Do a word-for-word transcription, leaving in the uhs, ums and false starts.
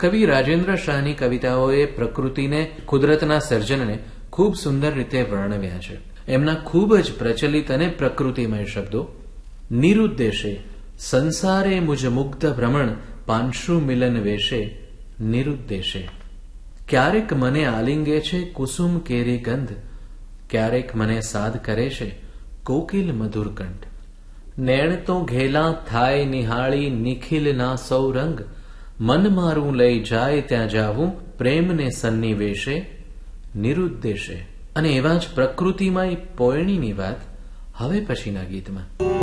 કવિ રાજેન્દ્ર શાહની કવિતાઓએ પ્રકૃતિને, કુદરતના સર્જનને ખૂબ સુંદર રીતે વર્ણવ્યા છે. એમના ખૂબ જ પ્રચલિત અને પ્રકૃતિમય શબ્દો: નિરુદ્દેશે સંસારે મુજ મુગ્ધ ભ્રમણ પાંશુ મિલન વેશે નિરુદ્દેશે. ક્યારેક મને આલિંગે છે કુસુમ કેરી ગંધ, ક્યારેક મને સાદ કરે છે કોકિલ મધુર કંઠ. નેણ તો ઘેલા થાય નિહાળી નિખિલ ના સૌ રંગ, મન મારું લઈ જાય ત્યાં જાવું પ્રેમને સન્નિવેશે નિરુદ્દેશે. અને એવા જ પ્રકૃતિમય પોયણીની વાત હવે પછીના ગીતમાં.